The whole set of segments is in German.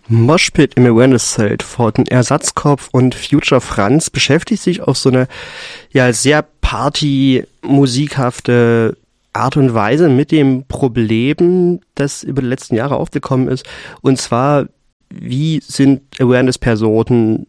Moshpit im Awareness-Zelt von Ersatzkopf und Future Franz beschäftigt sich auf so eine sehr party-musikhafte Art und Weise mit dem Problem, das über die letzten Jahre aufgekommen ist. Und zwar, wie sind Awareness-Personen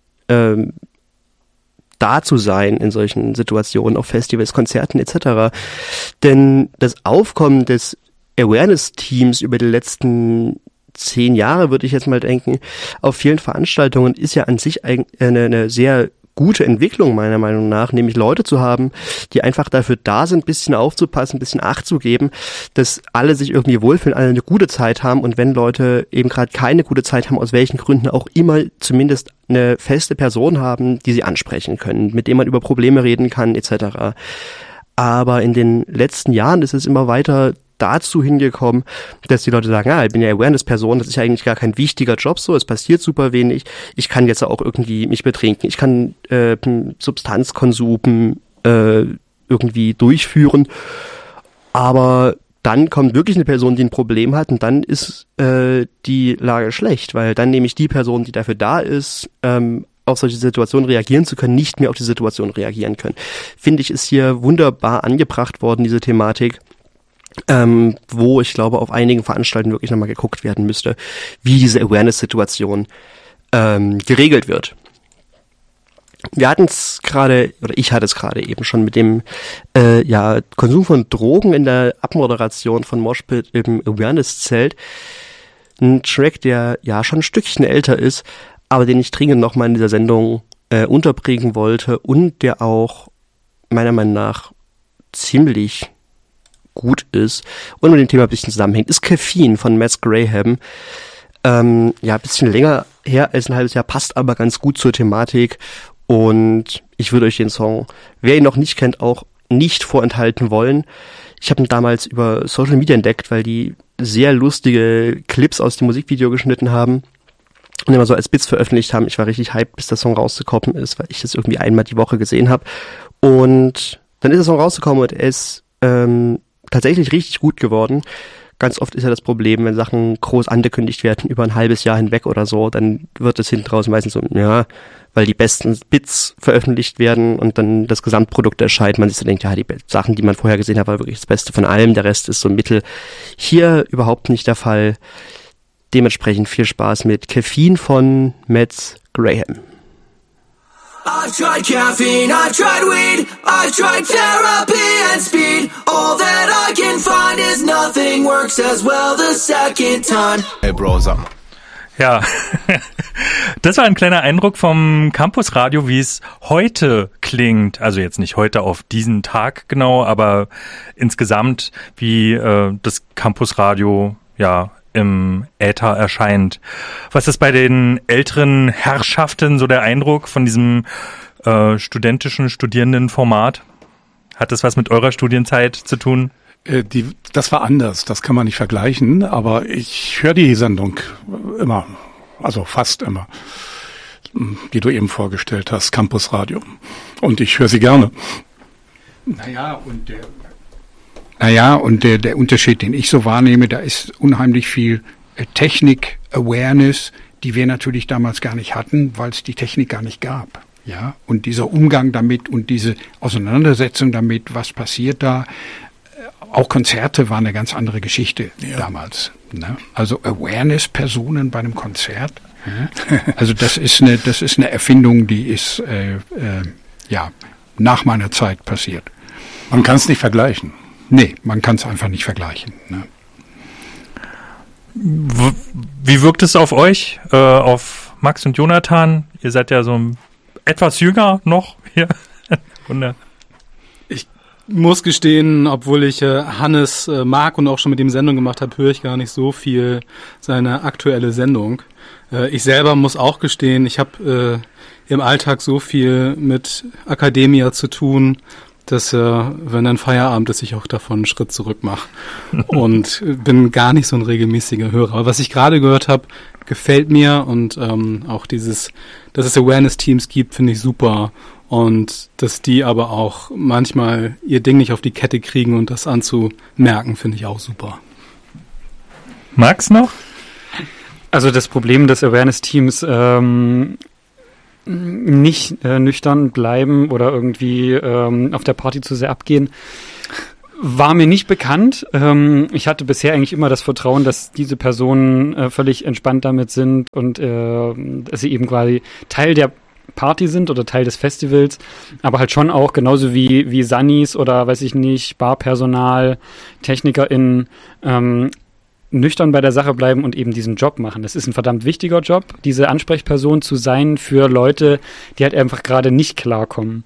da zu sein in solchen Situationen, auf Festivals, Konzerten etc. Denn das Aufkommen des Awareness-Teams über die letzten 10 Jahre, würde ich jetzt mal denken, auf vielen Veranstaltungen ist ja an sich eine sehr gute Entwicklung meiner Meinung nach, nämlich Leute zu haben, die einfach dafür da sind, ein bisschen aufzupassen, ein bisschen Acht zu geben, dass alle sich irgendwie wohlfühlen, alle eine gute Zeit haben und wenn Leute eben gerade keine gute Zeit haben, aus welchen Gründen auch immer, zumindest eine feste Person haben, die sie ansprechen können, mit dem man über Probleme reden kann, etc. Aber in den letzten Jahren ist es immer weiter dazu hingekommen, dass die Leute sagen, ich bin ja Awareness-Person, das ist ja eigentlich gar kein wichtiger Job so, es passiert super wenig, ich kann jetzt auch irgendwie mich betrinken, ich kann Substanzkonsum irgendwie durchführen, aber dann kommt wirklich eine Person, die ein Problem hat und dann ist die Lage schlecht, weil dann nämlich die Person, die dafür da ist, auf solche Situationen reagieren zu können, nicht mehr auf die Situation reagieren können. Finde ich, ist hier wunderbar angebracht worden, diese Thematik. Wo ich glaube, auf einigen Veranstaltungen wirklich nochmal geguckt werden müsste, wie diese Awareness-Situation geregelt wird. Wir hatten es gerade, oder ich hatte es gerade eben schon mit dem Konsum von Drogen in der Abmoderation von Moshpit im Awareness-Zelt. Ein Track, der ja schon ein Stückchen älter ist, aber den ich dringend nochmal in dieser Sendung unterbringen wollte und der auch meiner Meinung nach ziemlich gut ist und mit dem Thema ein bisschen zusammenhängt, ist Caffeine von Matt Graham. Ein bisschen länger her als ein halbes Jahr, passt aber ganz gut zur Thematik und ich würde euch den Song, wer ihn noch nicht kennt, auch nicht vorenthalten wollen. Ich habe ihn damals über Social Media entdeckt, weil die sehr lustige Clips aus dem Musikvideo geschnitten haben und immer so als Bits veröffentlicht haben. Ich war richtig hyped, bis der Song rausgekommen ist, weil ich das irgendwie einmal die Woche gesehen habe. Und dann ist der Song rausgekommen und er ist tatsächlich richtig gut geworden. Ganz oft ist ja das Problem, wenn Sachen groß angekündigt werden, über ein halbes Jahr hinweg oder so, dann wird es hinten raus meistens so, weil die besten Bits veröffentlicht werden und dann das Gesamtprodukt erscheint. Man sich so denkt, die Sachen, die man vorher gesehen hat, war wirklich das Beste von allem, der Rest ist so Mittel. Hier überhaupt nicht der Fall. Dementsprechend viel Spaß mit Caffeine von Matt Graham. I've tried caffeine, I've tried weed, I've tried therapy and speed. All that I can find is nothing works as well the second time. Hey Browser. Ja, das war ein kleiner Eindruck vom Campusradio, wie es heute klingt. Also jetzt nicht heute auf diesen Tag genau, aber insgesamt wie das Campusradio im Äther erscheint. Was ist bei den älteren Herrschaften so der Eindruck von diesem Studierendenformat? Hat das was mit eurer Studienzeit zu tun? Das war anders, das kann man nicht vergleichen, aber ich höre die Sendung immer, also fast immer, die du eben vorgestellt hast, Campusradio. Und ich höre sie gerne. Und der Unterschied, den ich so wahrnehme, da ist unheimlich viel Technik-Awareness, die wir natürlich damals gar nicht hatten, weil es die Technik gar nicht gab. Ja, und dieser Umgang damit und diese Auseinandersetzung damit, was passiert da, auch Konzerte waren eine ganz andere Geschichte damals. Ne? Also Awareness-Personen bei einem Konzert, also das ist eine Erfindung, die ist nach meiner Zeit passiert. Man kann es nicht vergleichen. Nee, man kann es einfach nicht vergleichen. Ne? Wie wirkt es auf euch, auf Max und Jonathan? Ihr seid ja so etwas jünger noch hier. Ich muss gestehen, obwohl ich Hannes mag und auch schon mit ihm Sendung gemacht habe, höre ich gar nicht so viel seine aktuelle Sendung. Ich selber muss auch gestehen, ich habe im Alltag so viel mit Academia zu tun, dass wenn dann Feierabend ist, ich auch davon einen Schritt zurück mache und bin gar nicht so ein regelmäßiger Hörer. Aber was ich gerade gehört habe, gefällt mir und auch dass es Awareness-Teams gibt, finde ich super und dass die aber auch manchmal ihr Ding nicht auf die Kette kriegen und das anzumerken, finde ich auch super. Max noch? Also das Problem des Awareness-Teams, nicht nüchtern bleiben oder irgendwie auf der Party zu sehr abgehen, war mir nicht bekannt. Ich hatte bisher eigentlich immer das Vertrauen, dass diese Personen völlig entspannt damit sind und dass sie eben quasi Teil der Party sind oder Teil des Festivals, aber halt schon auch genauso wie Sunnies oder weiß ich nicht, Barpersonal, TechnikerInnen nüchtern bei der Sache bleiben und eben diesen Job machen. Das ist ein verdammt wichtiger Job, diese Ansprechperson zu sein für Leute, die halt einfach gerade nicht klarkommen.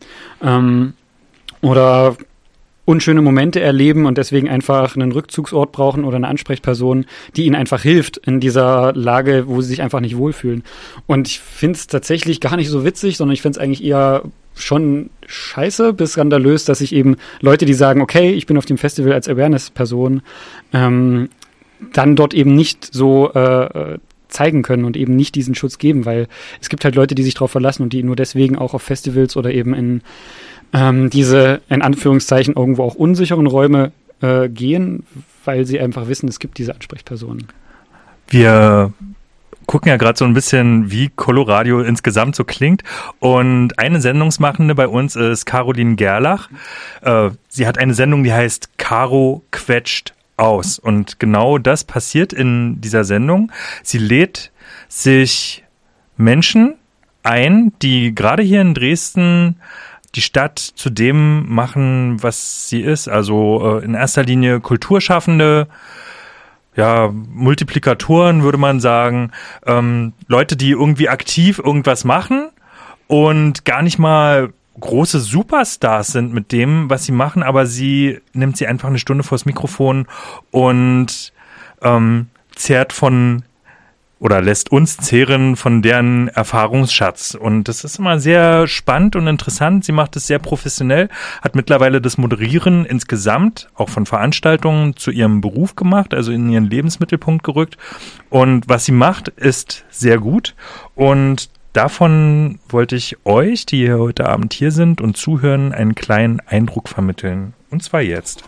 Oder unschöne Momente erleben und deswegen einfach einen Rückzugsort brauchen oder eine Ansprechperson, die ihnen einfach hilft in dieser Lage, wo sie sich einfach nicht wohlfühlen. Und ich finde es tatsächlich gar nicht so witzig, sondern ich finde es eigentlich eher schon scheiße bis skandalös, dass sich eben Leute, die sagen, okay, ich bin auf dem Festival als Awareness-Person, dann dort eben nicht so zeigen können und eben nicht diesen Schutz geben, weil es gibt halt Leute, die sich darauf verlassen und die nur deswegen auch auf Festivals oder eben in diese, in Anführungszeichen, irgendwo auch unsicheren Räume gehen, weil sie einfach wissen, es gibt diese Ansprechpersonen. Wir gucken ja gerade so ein bisschen, wie Coloradio insgesamt so klingt. Und eine Sendungsmachende bei uns ist Caroline Gerlach. Sie hat eine Sendung, die heißt Caro quetscht aus. Und genau das passiert in dieser Sendung. Sie lädt sich Menschen ein, die gerade hier in Dresden die Stadt zu dem machen, was sie ist. Also in erster Linie Kulturschaffende, ja, Multiplikatoren würde man sagen, Leute, die irgendwie aktiv irgendwas machen und gar nicht mal große Superstars sind mit dem, was sie machen, aber sie nimmt sie einfach eine Stunde vors Mikrofon und zehrt von oder lässt uns zehren von deren Erfahrungsschatz. Und das ist immer sehr spannend und interessant. Sie macht es sehr professionell, hat mittlerweile das Moderieren insgesamt, auch von Veranstaltungen, zu ihrem Beruf gemacht, also in ihren Lebensmittelpunkt gerückt. Und was sie macht, ist sehr gut. Und davon wollte ich euch, die heute Abend hier sind und zuhören, einen kleinen Eindruck vermitteln. Und zwar jetzt.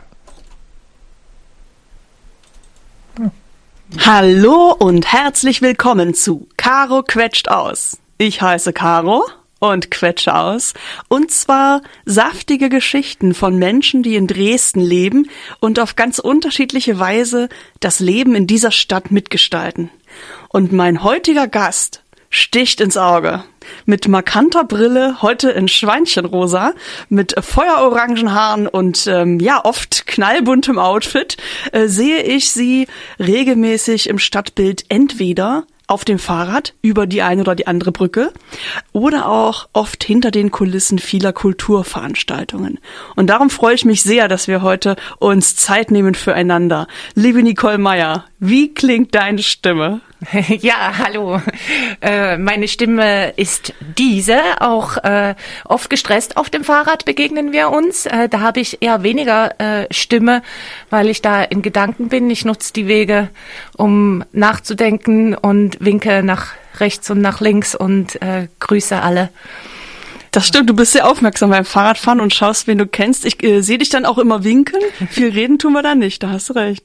Ja. Hallo und herzlich willkommen zu Caro quetscht aus. Ich heiße Caro und quetsche aus. Und zwar saftige Geschichten von Menschen, die in Dresden leben und auf ganz unterschiedliche Weise das Leben in dieser Stadt mitgestalten. Und mein heutiger Gast sticht ins Auge. Mit markanter Brille, heute in Schweinchenrosa, mit feuerorangen Haaren und oft knallbuntem Outfit, sehe ich sie regelmäßig im Stadtbild entweder auf dem Fahrrad über die eine oder die andere Brücke oder auch oft hinter den Kulissen vieler Kulturveranstaltungen. Und darum freue ich mich sehr, dass wir heute uns Zeit nehmen füreinander. Liebe Nicole Meyer, wie klingt deine Stimme? Ja, hallo. Meine Stimme ist diese, auch oft gestresst auf dem Fahrrad begegnen wir uns. Da habe ich eher weniger Stimme, weil ich da in Gedanken bin. Ich nutze die Wege, um nachzudenken und winke nach rechts und nach links und grüße alle. Das stimmt, du bist sehr aufmerksam beim Fahrradfahren und schaust, wen du kennst. Ich sehe dich dann auch immer winken. Viel reden tun wir da nicht, da hast du recht.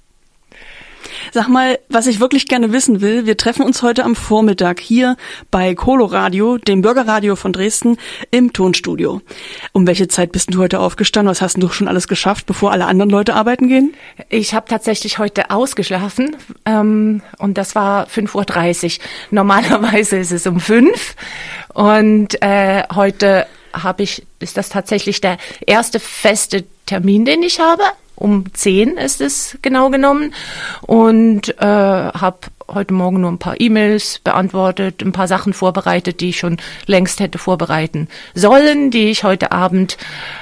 Sag mal, was ich wirklich gerne wissen will, wir treffen uns heute am Vormittag hier bei Coloradio, dem Bürgerradio von Dresden, im Tonstudio. Um welche Zeit bist du heute aufgestanden? Was hast du schon alles geschafft, bevor alle anderen Leute arbeiten gehen? Ich habe tatsächlich heute ausgeschlafen und das war 5:30 Uhr. Normalerweise ist es um 5 und heute ist das tatsächlich der erste feste Termin, den ich habe. Um 10 ist es genau genommen und habe heute Morgen nur ein paar E-Mails beantwortet, ein paar Sachen vorbereitet, die ich schon längst hätte vorbereiten sollen, die ich heute Abend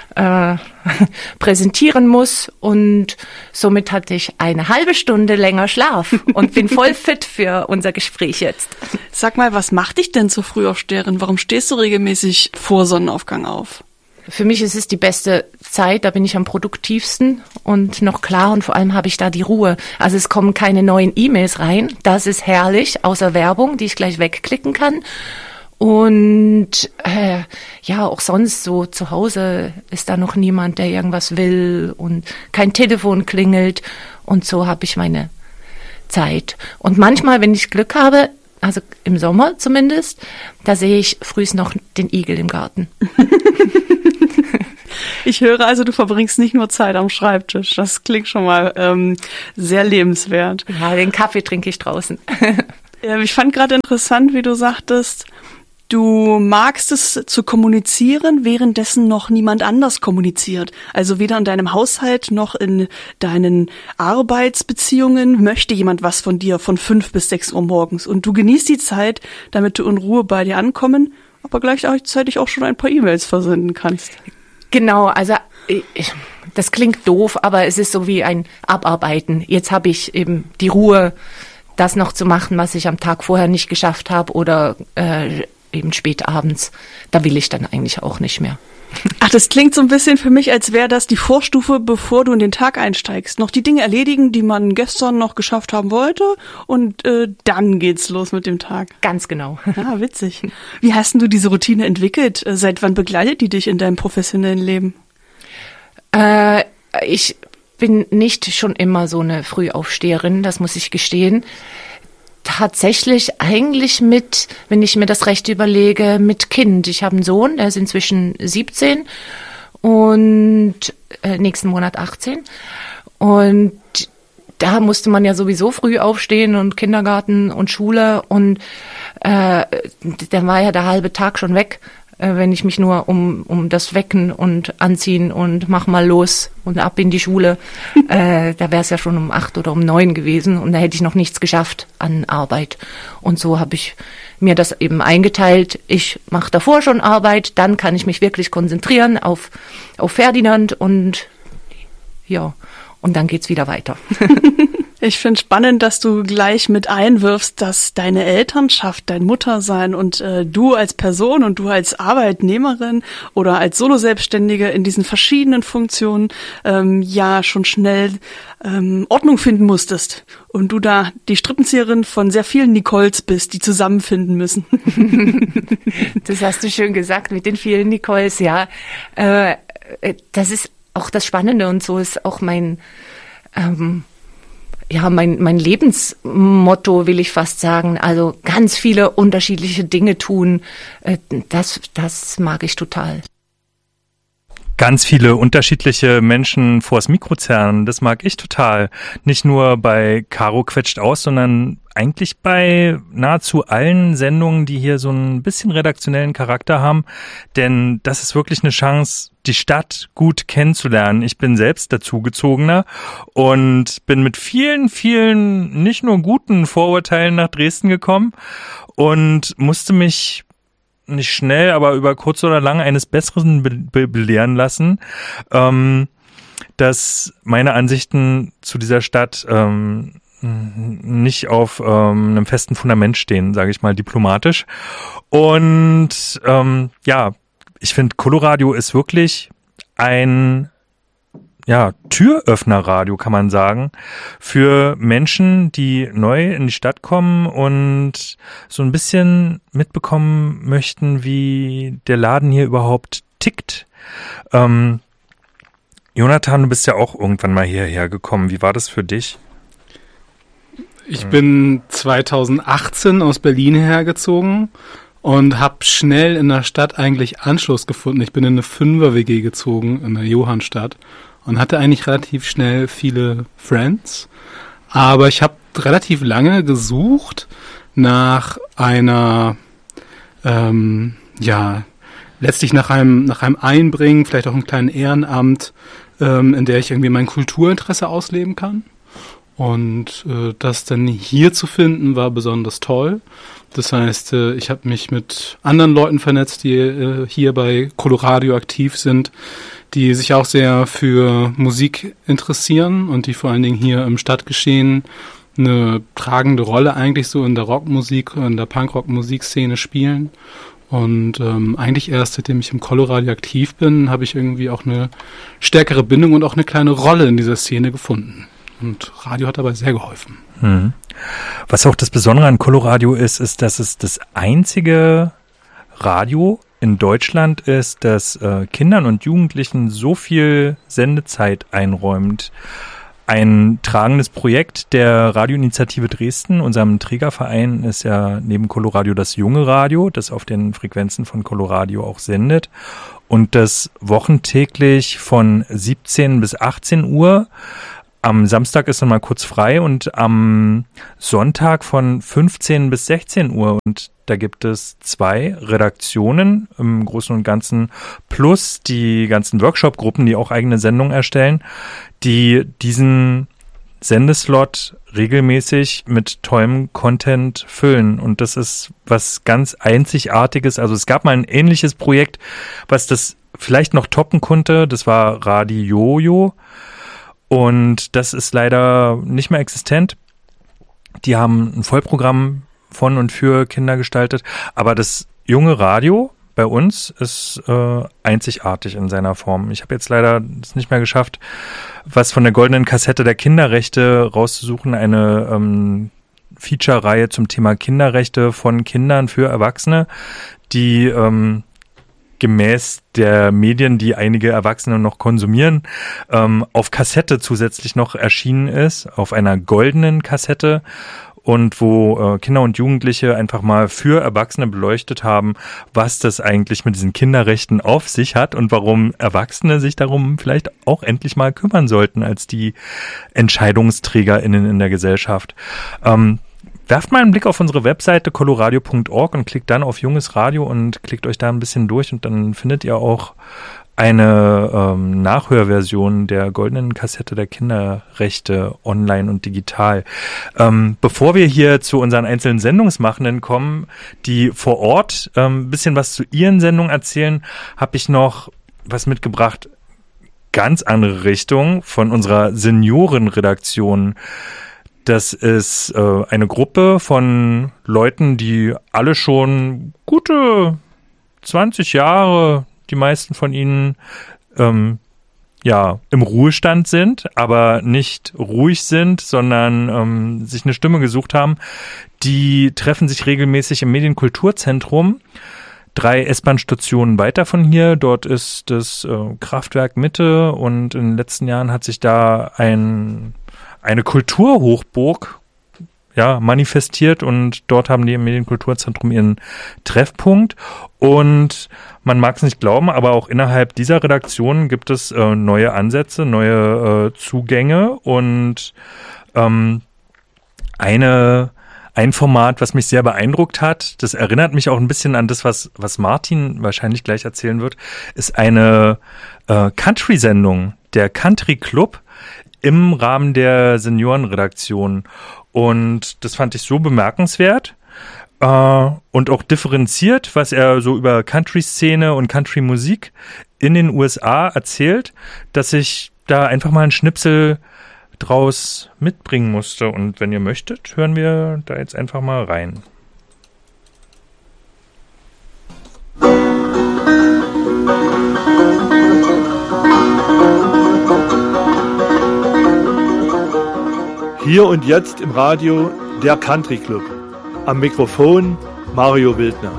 präsentieren muss und somit hatte ich eine halbe Stunde länger Schlaf und bin voll fit für unser Gespräch jetzt. Sag mal, was macht dich denn zur Frühaufsteherin? Warum stehst du regelmäßig vor Sonnenaufgang auf? Für mich ist es die beste Zeit, da bin ich am produktivsten und noch klar und vor allem habe ich da die Ruhe. Also es kommen keine neuen E-Mails rein, das ist herrlich, außer Werbung, die ich gleich wegklicken kann. Und auch sonst so zu Hause ist da noch niemand, der irgendwas will und kein Telefon klingelt und so habe ich meine Zeit. Und manchmal, wenn ich Glück habe, also im Sommer zumindest, da sehe ich frühs noch den Igel im Garten. Ich höre also, du verbringst nicht nur Zeit am Schreibtisch. Das klingt schon mal sehr lebenswert. Ja, den Kaffee trinke ich draußen. Ich fand gerade interessant, wie du sagtest, du magst es zu kommunizieren, währenddessen noch niemand anders kommuniziert. Also weder in deinem Haushalt noch in deinen Arbeitsbeziehungen möchte jemand was von dir von 5 bis 6 Uhr morgens. Und du genießt die Zeit, damit du in Ruhe bei dir ankommen, aber gleichzeitig auch schon ein paar E-Mails versenden kannst. Genau, also das klingt doof, aber es ist so wie ein Abarbeiten. Jetzt habe ich eben die Ruhe, das noch zu machen, was ich am Tag vorher nicht geschafft habe oder eben spät abends. Da will ich dann eigentlich auch nicht mehr. Ach, das klingt so ein bisschen für mich, als wäre das die Vorstufe, bevor du in den Tag einsteigst. Noch die Dinge erledigen, die man gestern noch geschafft haben wollte und dann geht's los mit dem Tag. Ganz genau. Ja, witzig. Wie hast denn du diese Routine entwickelt? Seit wann begleitet die dich in deinem professionellen Leben? Ich bin nicht schon immer so eine Frühaufsteherin, das muss ich gestehen. Tatsächlich eigentlich mit, wenn ich mir das recht überlege, mit Kind. Ich habe einen Sohn, der ist inzwischen 17 und nächsten Monat 18. Und da musste man ja sowieso früh aufstehen und Kindergarten und Schule und dann war ja der halbe Tag schon weg, wenn ich mich nur um das Wecken und Anziehen und mach mal los und ab in die Schule, da wäre es ja schon um 8 oder um 9 gewesen und da hätte ich noch nichts geschafft an Arbeit. Und so habe ich mir das eben eingeteilt. Ich mache davor schon Arbeit, dann kann ich mich wirklich konzentrieren auf Ferdinand und ja, und dann geht's wieder weiter. Ich finde spannend, dass du gleich mit einwirfst, dass deine Elternschaft, dein Muttersein und du als Person und du als Arbeitnehmerin oder als Soloselbstständige in diesen verschiedenen Funktionen ja schon schnell Ordnung finden musstest. Und du da die Strippenzieherin von sehr vielen Nicoles bist, die zusammenfinden müssen. Das hast du schön gesagt mit den vielen Nicoles, ja. Das ist auch das Spannende und so ist auch mein Lebensmotto, will ich fast sagen. Also ganz viele unterschiedliche Dinge tun, das mag ich total. Ganz viele unterschiedliche Menschen vors Mikro zerren, das mag ich total. Nicht nur bei Caro quetscht aus, sondern eigentlich bei nahezu allen Sendungen, die hier so ein bisschen redaktionellen Charakter haben. Denn das ist wirklich eine Chance, die Stadt gut kennenzulernen. Ich bin selbst dazugezogener und bin mit vielen, vielen nicht nur guten Vorurteilen nach Dresden gekommen und musste mich nicht schnell, aber über kurz oder lang eines Besseren belehren lassen, dass meine Ansichten zu dieser Stadt nicht auf einem festen Fundament stehen, sage ich mal diplomatisch. Und ich finde, Coloradio ist wirklich ein Türöffnerradio, kann man sagen, für Menschen, die neu in die Stadt kommen und so ein bisschen mitbekommen möchten, wie der Laden hier überhaupt tickt. Jonathan, du bist ja auch irgendwann mal hierher gekommen. Wie war das für dich? Ich bin 2018 aus Berlin hergezogen und habe schnell in der Stadt eigentlich Anschluss gefunden. Ich bin in eine 5er-WG gezogen in der Johannstadt und hatte eigentlich relativ schnell viele Friends. Aber ich habe relativ lange gesucht nach einer, letztlich nach einem Einbringen, vielleicht auch einem kleinen Ehrenamt, in der ich irgendwie mein Kulturinteresse ausleben kann. Und das dann hier zu finden, war besonders toll. Das heißt, ich habe mich mit anderen Leuten vernetzt, die hier bei Coloradio aktiv sind, die sich auch sehr für Musik interessieren und die vor allen Dingen hier im Stadtgeschehen eine tragende Rolle eigentlich so in der Rockmusik, in der Punkrock-Musikszene spielen. Und eigentlich erst, seitdem ich im Coloradio aktiv bin, habe ich irgendwie auch eine stärkere Bindung und auch eine kleine Rolle in dieser Szene gefunden. Und Radio hat dabei sehr geholfen. Mhm. Was auch das Besondere an Coloradio ist, dass es das einzige Radio in Deutschland ist, das Kindern und Jugendlichen so viel Sendezeit einräumt. ein tragendes Projekt der Radioinitiative Dresden. Unserem Trägerverein ist ja neben Coloradio das junge Radio, das auf den Frequenzen von Coloradio auch sendet. Und das wochentäglich von 17 bis 18 Uhr. Am Samstag ist dann mal kurz frei und am Sonntag von 15 bis 16 Uhr. Und da gibt es 2 Redaktionen im Großen und Ganzen plus die ganzen Workshop-Gruppen, die auch eigene Sendungen erstellen, die diesen Sendeslot regelmäßig mit tollem Content füllen. Und das ist was ganz Einzigartiges. Also es gab mal ein ähnliches Projekt, was das vielleicht noch toppen konnte. Das war Radio. Und das ist leider nicht mehr existent. Die haben ein Vollprogramm von und für Kinder gestaltet. Aber das junge Radio bei uns ist einzigartig in seiner Form. Ich habe jetzt leider es nicht mehr geschafft, was von der goldenen Kassette der Kinderrechte rauszusuchen. Eine Feature-Reihe zum Thema Kinderrechte von Kindern für Erwachsene, die gemäß der Medien, die einige Erwachsene noch konsumieren, auf Kassette zusätzlich noch erschienen ist, auf einer goldenen Kassette und wo Kinder und Jugendliche einfach mal für Erwachsene beleuchtet haben, was das eigentlich mit diesen Kinderrechten auf sich hat und warum Erwachsene sich darum vielleicht auch endlich mal kümmern sollten als die EntscheidungsträgerInnen in der Gesellschaft. Werft mal einen Blick auf unsere Webseite coloradio.org und klickt dann auf Junges Radio und klickt euch da ein bisschen durch und dann findet ihr auch eine Nachhörversion der goldenen Kassette der Kinderrechte online und digital. Bevor wir hier zu unseren einzelnen Sendungsmachenden kommen, die vor Ort ein bisschen was zu ihren Sendungen erzählen, habe ich noch was mitgebracht, ganz andere Richtung von unserer Seniorenredaktion. Das ist eine Gruppe von Leuten, die alle schon gute 20 Jahre, die meisten von ihnen, im Ruhestand sind, aber nicht ruhig sind, sondern sich eine Stimme gesucht haben. Die treffen sich regelmäßig im Medienkulturzentrum, 3 S-Bahn-Stationen weiter von hier. Dort ist das Kraftwerk Mitte und in den letzten Jahren hat sich da eine Kulturhochburg manifestiert und dort haben die im Medienkulturzentrum ihren Treffpunkt und man mag es nicht glauben, aber auch innerhalb dieser Redaktion gibt es neue Ansätze, neue Zugänge und ein Format, was mich sehr beeindruckt hat, das erinnert mich auch ein bisschen an das, was Martin wahrscheinlich gleich erzählen wird, ist eine Country-Sendung, der Country Club, im Rahmen der Seniorenredaktion. Und das fand ich so bemerkenswert und auch differenziert, was er so über Country-Szene und Country-Musik in den USA erzählt, dass ich da einfach mal einen Schnipsel draus mitbringen musste. Und wenn ihr möchtet, hören wir da jetzt einfach mal rein. Hier und jetzt im Radio der Country Club. Am Mikrofon Mario Wildner.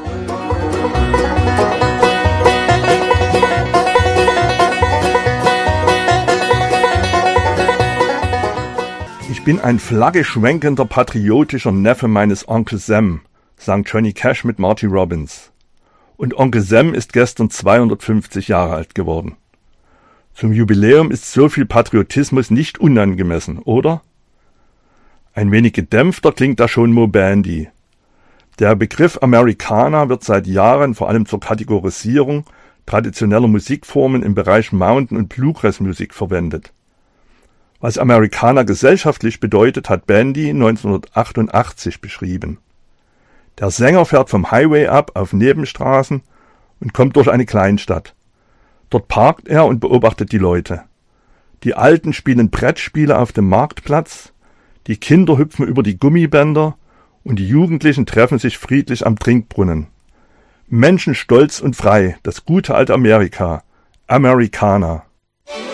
Ich bin ein flaggeschwenkender, patriotischer Neffe meines Onkel Sam, sang Johnny Cash mit Marty Robbins. Und Onkel Sam ist gestern 250 Jahre alt geworden. Zum Jubiläum ist so viel Patriotismus nicht unangemessen, oder? Ein wenig gedämpfter klingt da schon Moe Bandy. Der Begriff Americana wird seit Jahren vor allem zur Kategorisierung traditioneller Musikformen im Bereich Mountain- und Bluegrass-Musik verwendet. Was Americana gesellschaftlich bedeutet, hat Bandy 1988 beschrieben. Der Sänger fährt vom Highway ab auf Nebenstraßen und kommt durch eine Kleinstadt. Dort parkt er und beobachtet die Leute. Die Alten spielen Brettspiele auf dem Marktplatz, die Kinder hüpfen über die Gummibänder und die Jugendlichen treffen sich friedlich am Trinkbrunnen. Menschen stolz und frei, das gute alte Amerika, Americana.